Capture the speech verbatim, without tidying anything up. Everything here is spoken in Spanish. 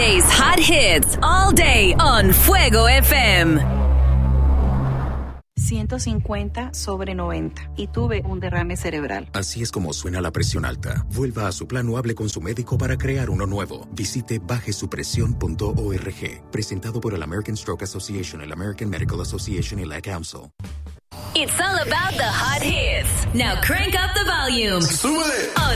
Today's hot hits all day on Fuego F M. ciento cincuenta sobre noventa y tuve un derrame cerebral. Así es como suena la presión alta. Vuelva a su plan o hable con su médico para crear uno nuevo. Visite baje su presión punto org. Presentado por el American Stroke Association, el American Medical Association y la Council. It's all about the hot hits. Now crank up the volume. ¡Súbele! On